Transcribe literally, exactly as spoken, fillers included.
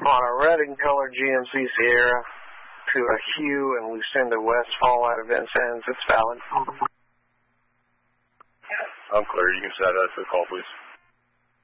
on a red and colored G M C Sierra to a Hugh and Lucinda Westfall out of Vincennes. It's valid. I'm clear. You can set that to the call, please.